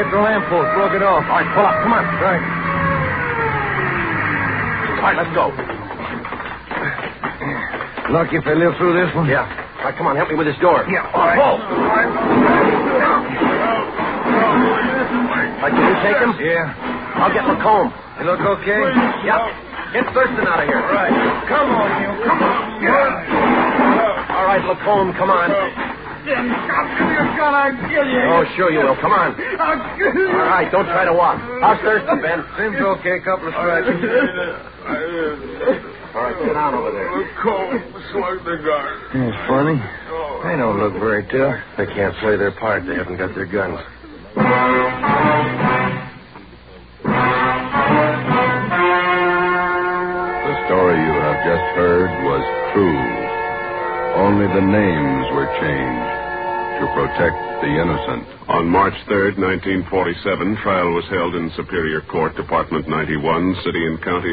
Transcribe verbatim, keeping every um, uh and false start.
at the lamppost. Broke it off. All right, pull up. Come on. Right. All right, let's go. Lucky if I live through this one. Yeah. All right, come on. Help me with this door. Yeah, All right. Pull. All right, can you take him? Yeah. I'll get Lacombe. You look okay? Yeah. Get Thurston out of here. Right. Come on, you. Come on. Yeah. All right, Lacombe, come on. Jim, stop. Give me a gun. I'll kill you. Oh, sure you will. Come on. I'll kill you. All right, don't try to walk. How's Thurston, Ben? Seems okay. Couple of scratches. All right, sit down over there. Cold. Slug the gun. It's funny. They don't look very tough. They can't play their part. They haven't got their guns. The story you have just heard was true. Only the names were changed to protect the innocent. On March third, nineteen forty-seven, trial was held in Superior Court, Department ninety-one, City and County